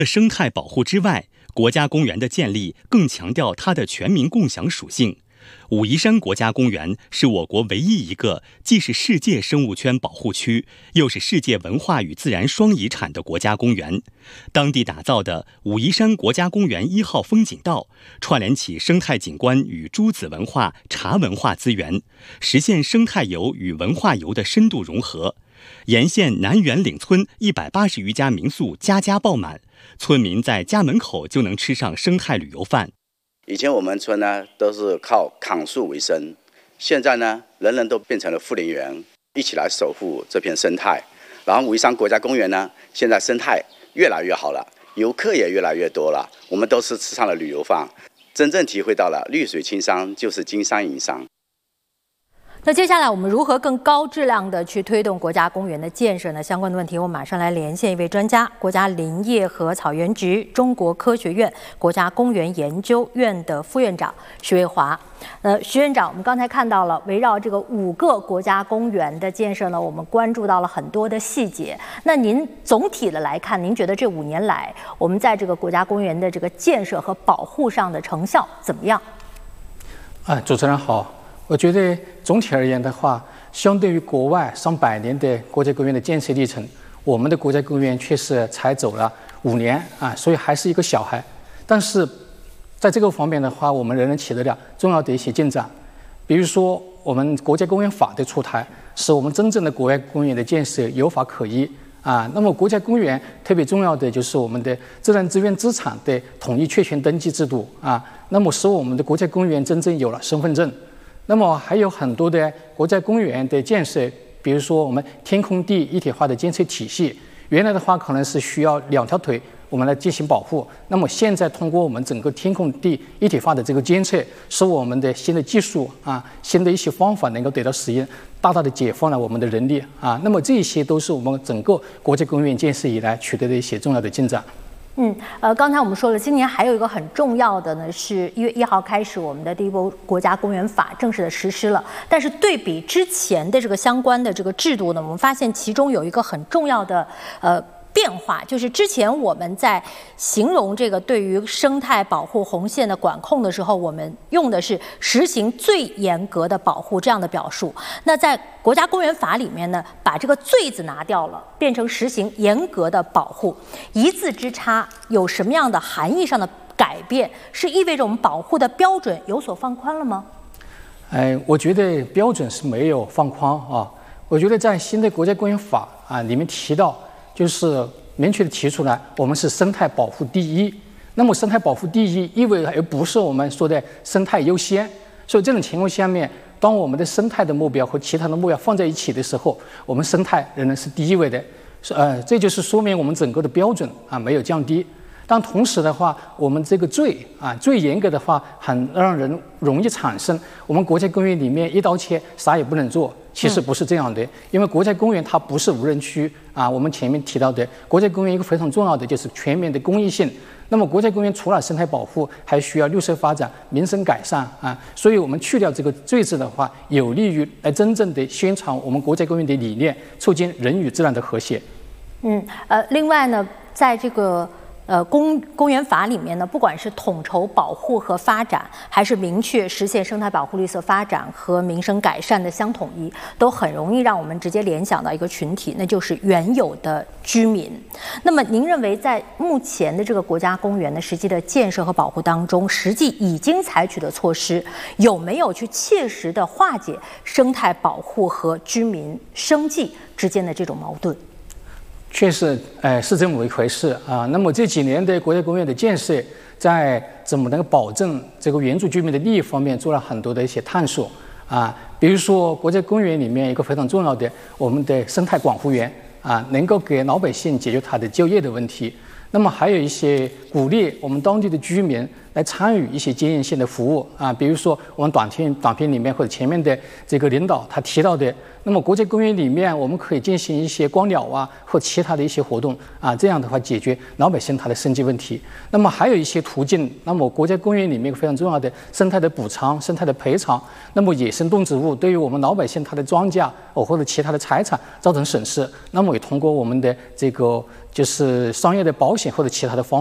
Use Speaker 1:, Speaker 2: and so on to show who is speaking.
Speaker 1: 生态保护之外，国家公园的建立更强调它的全民共享属性。武夷山国家公园是我国唯一一个既是世界生物圈保护区，又是世界文化与自然双遗产的国家公园。当地打造的武夷山国家公园1号风景道，串联起生态景观与诸子文化、茶文化资源，实现生态游与文化游的深度融合。沿线南园岭村180余家民宿家家爆满，村民在家门口就能吃上生态旅游饭。
Speaker 2: 以前我们村呢都是靠砍树为生，现在呢人人都变成了护林员，一起来守护这片生态。然后武夷山国家公园呢，现在生态越来越好了，游客也越来越多了，我们都是吃上了旅游饭，真正体会到了绿水青山就是金山银山。
Speaker 3: 那接下来我们如何更高质量的去推动国家公园的建设呢？相关的问题，我马上来连线一位专家，国家林业和草原局中国科学院国家公园研究院的副院长徐卫华。徐院长，我们刚才看到了围绕这个5个国家公园的建设呢，我们关注到了很多的细节。那您总体的来看，您觉得这5年来我们在这个国家公园的这个建设和保护上的成效怎么样？
Speaker 4: 主持人好。我觉得总体而言的话，相对于国外上百年的国家公园的建设历程，我们的国家公园确实才走了5年所以还是一个小孩。但是在这个方面的话，我们仍然取得了重要的一些进展。比如说，我们国家公园法的出台，使我们真正的国家公园的建设有法可依那么国家公园特别重要的就是我们的自然资源资产的统一确权登记制度那么使我们的国家公园真正有了身份证。那么还有很多的国家公园的建设，比如说我们天空地一体化的监测体系，原来的话可能是需要2条腿我们来进行保护，那么现在通过我们整个天空地一体化的这个监测，使我们的新的技术新的一些方法能够得到使用，大大的解放了我们的人力那么这些都是我们整个国家公园建设以来取得的一些重要的进展。
Speaker 3: 刚才我们说了，今年还有一个很重要的呢，是1月1号开始，我们的第1部国家公园法正式的实施了。但是对比之前的这个相关的这个制度呢，我们发现其中有一个很重要的变化，就是之前我们在形容这个对于生态保护红线的管控的时候，我们用的是实行最严格的保护这样的表述。那在国家公园法里面呢，把这个最字拿掉了，变成实行严格的保护，一字之差有什么样的含义上的改变？是意味着我们保护的标准有所放宽了吗？
Speaker 4: 我觉得标准是没有放宽我觉得在新的国家公园法里面提到，就是明确的提出来，我们是生态保护第一。那么生态保护第一意味着而不是我们说的生态优先。所以这种情况下面，当我们的生态的目标和其他的目标放在一起的时候，我们生态仍然是第一位的。这就是说明我们整个的标准没有降低。但同时的话，我们这个最严格的话，很让人容易产生我们国家公园里面一刀切，啥也不能做。其实不是这样的，因为国家公园它不是无人区我们前面提到的，国家公园一个非常重要的就是全面的公益性。那么国家公园除了生态保护，还需要绿色发展、民生改善所以我们去掉这个最字的话，有利于来真正的宣传我们国家公园的理念，促进人与自然的和谐。
Speaker 3: 另外呢，在这个公园法里面呢，不管是统筹保护和发展，还是明确实现生态保护、绿色发展和民生改善的相统一，都很容易让我们直接联想到一个群体，那就是原有的居民。那么您认为在目前的这个国家公园的实际的建设和保护当中，实际已经采取的措施有没有去切实的化解生态保护和居民生计之间的这种矛盾？
Speaker 4: 确实，是这么一回事那么这几年的国家公园的建设，在怎么能够保证这个原住居民的利益方面做了很多的一些探索比如说国家公园里面一个非常重要的我们的生态管护员能够给老百姓解决他的就业的问题。那么还有一些鼓励我们当地的居民来参与一些经验性的服务啊，比如说我们短片里面或者前面的这个领导他提到的，那么国家公园里面我们可以进行一些观鸟啊或其他的一些活动啊，这样的话解决老百姓他的生计问题。那么还有一些途径，那么国家公园里面非常重要的生态的补偿、生态的赔偿，那么野生动植物对于我们老百姓他的庄稼或者其他的财产造成损失，那么也通过我们的这个就是商业的保险或者其他的方